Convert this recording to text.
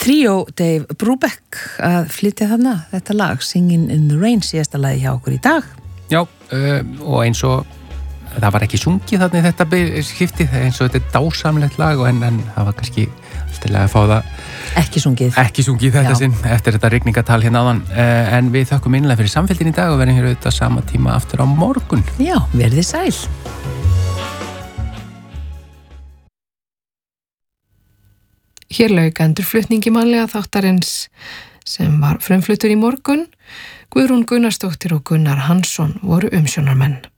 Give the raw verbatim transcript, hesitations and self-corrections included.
Tríó Dave Brubeck að flytja þarna þetta lag Singin' in the Rain, síðasta lagi hjá okkur í dag. Já, uh, og eins og það var ekki sungið þarna í þetta skiptið, eins og þetta er dásamlegt lag og en, en það var kannski alltaf að fá það ekki sungið, ekki sungið þetta Já. sinn eftir þetta rigningatal hérna áðan, uh, en við þökkum innlega fyrir samfélgin í dag og verðum hér auðvitað sama tíma aftur á morgun. Já, verðið sæl. Hér lauk endurflutningi mannlega þáttarins sem var frumfluttur í morgun. Guðrún Gunnarsdóttir og Gunnar Hansson voru umsjónarmenn.